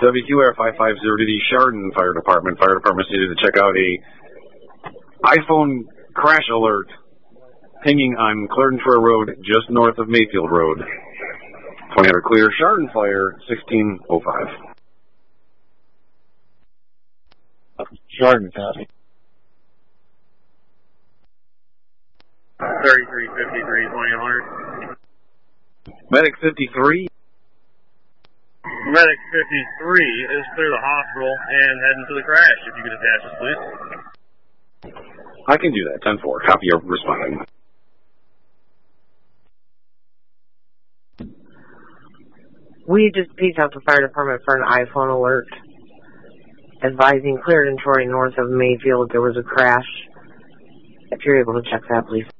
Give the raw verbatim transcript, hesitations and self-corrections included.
W Q R five five zero to the Chardon Fire Department. Fire Department needed to check out a iPhone crash alert pinging on Clarendon Troy Road, just north of Mayfield Road. twenty hundred clear, Chardon Fire, sixteen oh five. Chardon, copy. thirty-three fifty-three, twenty hundred. Medic fifty-three. Medic fifty-three is through the hospital and heading to the crash. If you could attach us, please. I can do that. ten four. Copy of responding. We just pieced out the fire department for an iPhone alert advising Clarendon Troy north of Mayfield there was a crash. If you're able to check that, please.